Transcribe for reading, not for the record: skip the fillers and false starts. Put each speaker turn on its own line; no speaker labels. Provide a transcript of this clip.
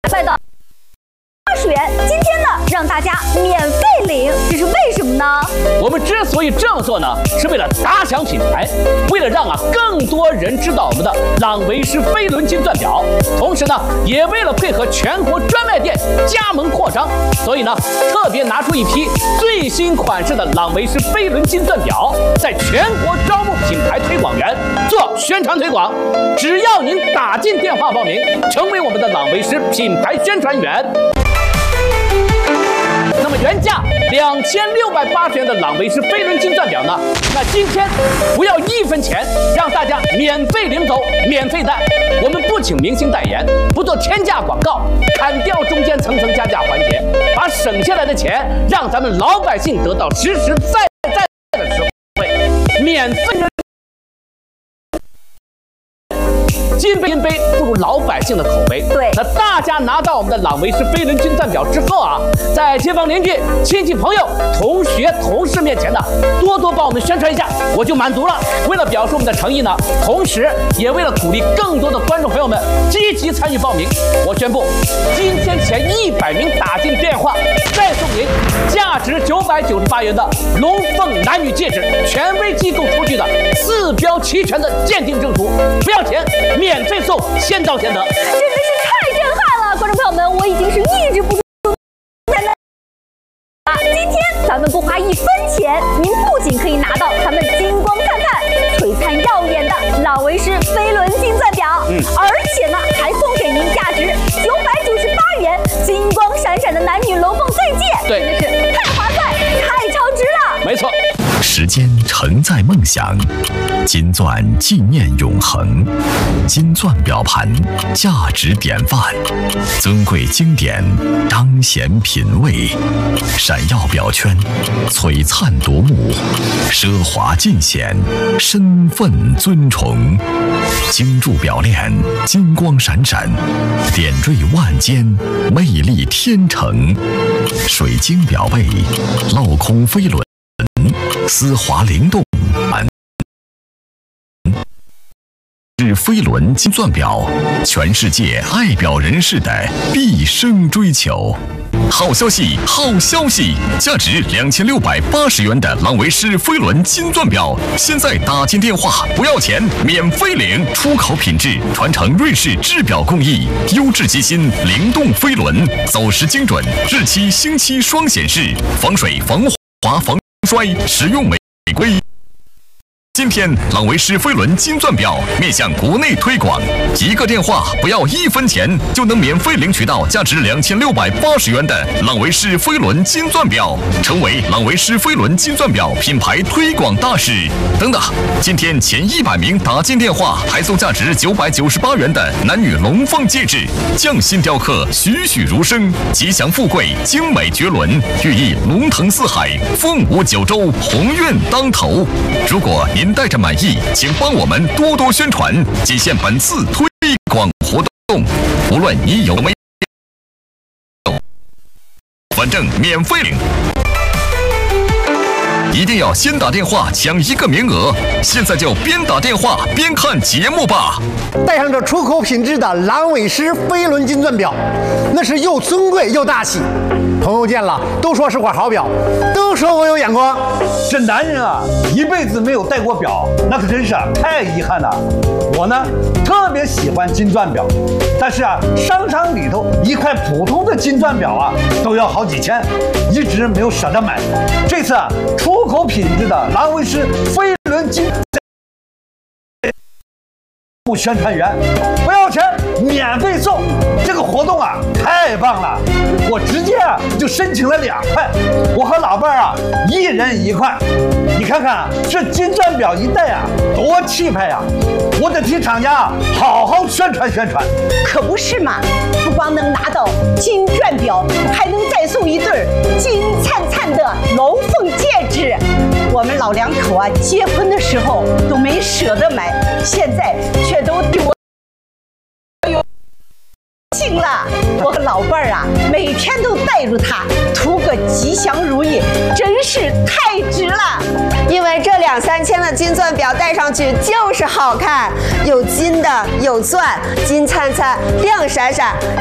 卖到20元，今天呢让大家免费领，这是为什么呢？
我们之所以这样做呢，是为了打响品牌，为了让更多人知道我们的朗维诗飞轮金钻表，同时呢，也为了配合全国专卖店加盟扩张，所以呢，特别拿出一批最新款式的朗维诗飞轮金钻表，在全国招募品牌推广员做宣传推广。只要您打进电话报名，成为我们的朗维诗品牌宣传员。那么原价2680元的朗维诗飞轮金钻表呢？那今天不要1分钱，让大家免费领走，免费带。我们不请明星代言，不做天价广告，砍掉中间层层加价环节，把省下来的钱让咱们老百姓得到实实在在的实惠，免费。金杯不如老百姓的口碑。
对，
那大家拿到我们的朗维诗飞轮金钻表之后啊，在街坊邻居、亲戚朋友、同学、同事面前呢，多多帮我们宣传一下，我就满足了。为了表示我们的诚意呢，同时也为了鼓励更多的观众朋友们积极参与报名，我宣布，今天前100名打进电话，再送您价值998元的龙凤男女戒指，权威机构出具的4标齐全的鉴定证书，不要钱，免费送，先到先得，
真的是太震撼了！观众朋友们，我已经是抑制不住今天咱们不花1分钱，您不仅可以拿到咱们金光灿灿、璀璨耀眼的朗维诗飞轮金钻表，而且呢还送给您价值998元金光闪闪的男女龙凤钻戒，
对，
真的是太划算、太超值了。
没错。
时间承载梦想，金钻纪念永恒。金钻表盘价值典范，尊贵经典彰显品味，闪耀表圈璀璨夺目，奢华尽显身份尊崇。精铸表链金光闪闪，点缀万间魅力天成。水晶表背镂空飞轮，丝滑灵动，是飞轮金钻表，全世界爱表人士的毕生追求。好消息，好消息！价值2680元的朗维诗飞轮金钻表，现在打进电话不要钱，免费领，出口品质，传承瑞士制表工艺，优质机芯，灵动飞轮，走时精准，日期星期双显示，防水、防滑、防摔，实用美规。今天朗维诗飞轮金钻表面向国内推广，一个电话不要1分钱，就能免费领取到价值2680元的朗维诗飞轮金钻表，成为朗维诗飞轮金钻表品牌推广大使。等等，今天前100名打进电话，还送价值998元的男女龙凤戒指，匠心雕刻，栩栩如生，吉祥富贵，精美绝伦，寓意龙腾四海，凤舞九州，鸿运当头。如果您带着满意，请帮我们多多宣传，仅限本次推广活动，无论你有没有，反正免费领。一定要先打电话抢1个名额，现在就边打电话边看节目吧。
带上这出口品质的朗维诗飞轮金钻表，那是又尊贵又大气。朋友见了都说是块好表，都说我有眼光。
这男人啊，一辈子没有戴过表，那可真是太遗憾了。我呢，特别喜欢金钻表，但是啊，商场里头一块普通的金钻表啊，都要好几千，一直没有舍得买。这次啊，出口品质的朗维诗飞轮金宣传员，不要钱，免费送。这个活动啊，太棒了！我直接啊就申请了2块，我和老伴儿啊1人1块。你看看这金钻表一戴啊，多气派呀！我得替厂家啊好好宣传宣传。
可不是嘛，不光能拿到金钻表，还能再送1对金灿灿的龙凤戒指。我们老两口啊，结婚的时候都没舍得买，现在却都对我有幸了。我和老伴儿啊，每天都带着它，图个吉祥如意，真是太值了。
因为这2、3千的金钻表戴上去就是好看，有金的，有钻，金灿灿，亮闪闪。